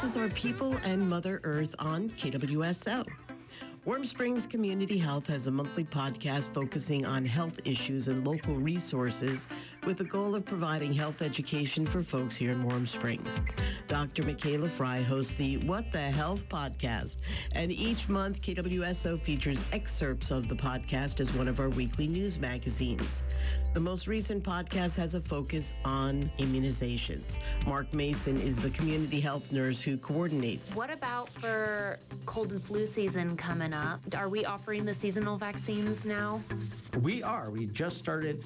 This is Our People and Mother Earth on KWSO. Warm Springs Community Health has a monthly podcast focusing on health issues and local resources with the goal of providing health education for folks here in Warm Springs. Dr. Michaela Fry hosts the What the Health podcast, and each month KWSO features excerpts of the podcast as one of our weekly news magazines. The most recent podcast has a focus on immunizations. Mark Mason is the community health nurse who coordinates. What about for cold and flu season coming up? Are we offering the seasonal vaccines now? We are. We just started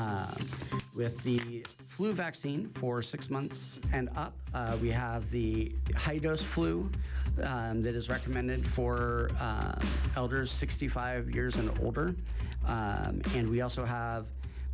with the flu vaccine for 6 months and up. We have the high-dose flu that is recommended for elders 65 years and older. And we also have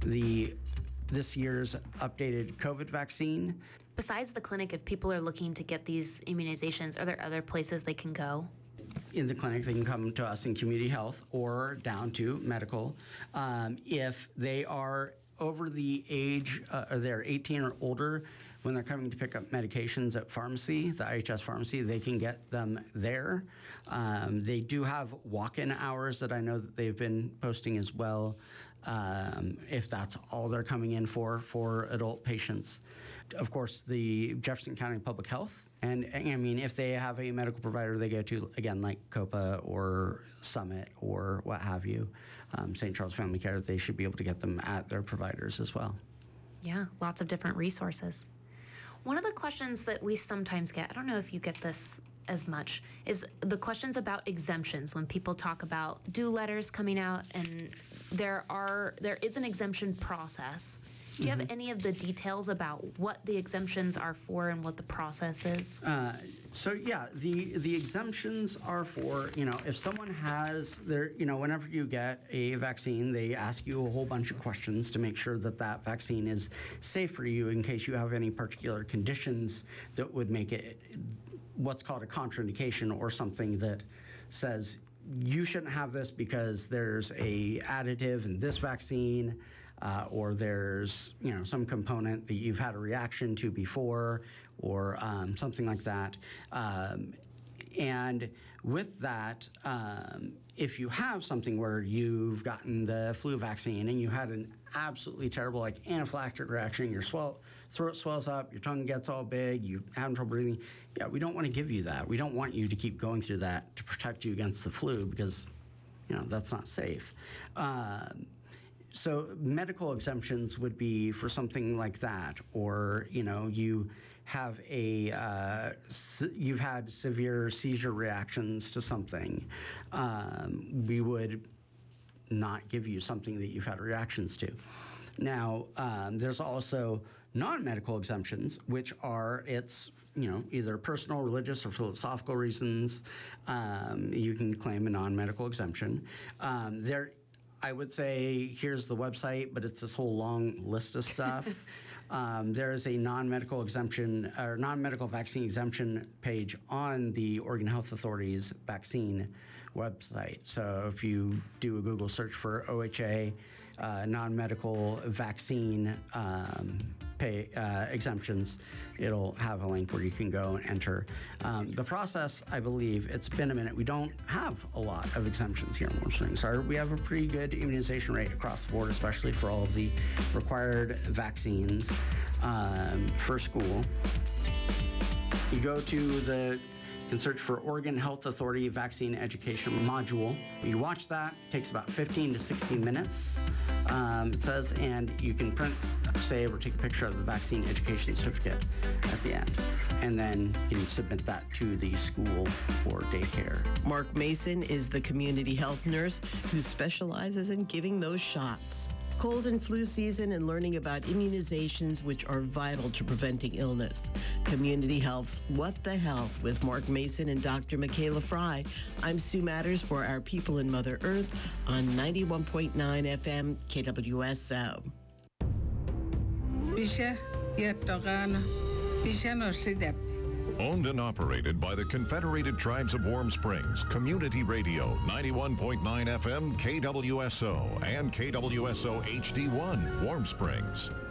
this year's updated COVID vaccine. Besides the clinic, if people are looking to get these immunizations, are there other places they can go? In the clinic, they can come to us in community health or down to medical. If they are over the age, or they're 18 or older, when they're coming to pick up medications at pharmacy, the IHS pharmacy, they can get them there. They do have walk-in hours that I know that they've been posting as well, if that's all they're coming in for adult patients. Of course, the Jefferson County Public Health, and I mean, if they have a medical provider they go to, again, like COPA or Summit or what have you, St. Charles Family Care, they should be able to get them at their providers as well. Yeah, lots of different resources. One of the questions that we sometimes get, I don't know if you get this as much, is the questions about exemptions when people talk about due letters coming out, and there is an exemption process. Do you have any of the details about what the exemptions are for and what the process is? So yeah, the exemptions are for, if someone has their, whenever you get a vaccine, they ask you a whole bunch of questions to make sure that that vaccine is safe for you in case you have any particular conditions that would make it what's called a contraindication, or something that says you shouldn't have this because there's a additive in this vaccine, or there's some component that you've had a reaction to before, or something like that. And with that, if you have something where you've gotten the flu vaccine and you had an absolutely terrible anaphylactic reaction, your throat swells up, your tongue gets all big, you have trouble breathing, we don't want to give you that. We don't want you to keep going through that to protect you against the flu, because that's not safe. So medical exemptions would be for something like that, or you have you've had severe seizure reactions to something. We would not give you something that you've had reactions to. Now, there's also non-medical exemptions, which are either personal, religious, or philosophical reasons. You can claim a non-medical exemption. I would say here's the website, but it's this whole long list of stuff. There is a non-medical exemption or non-medical vaccine exemption page on the Oregon Health Authority's vaccine website. So if you do a Google search for OHA non-medical vaccine exemptions, it'll have a link where you can go and enter. The process, I believe, it's been a minute. We don't have a lot of exemptions here in Warm Springs. We have a pretty good immunization rate across the board, especially for all of the required vaccines for school. You go to you can search for Oregon Health Authority Vaccine Education Module. You watch that, it takes about 15 to 16 minutes, it says, and you can print, save, or take a picture of the vaccine education certificate at the end. And then you can submit that to the school or daycare. Mark Mason is the community health nurse who specializes in giving those shots. Cold and flu season and learning about immunizations, which are vital to preventing illness. Community Health's What the Health with Mark Mason and Dr. Michaela Fry. I'm Sue Matters for Our People in Mother Earth on 91.9 FM KWSO. Owned and operated by the Confederated Tribes of Warm Springs, Community Radio, 91.9 FM KWSO and KWSO HD1, Warm Springs.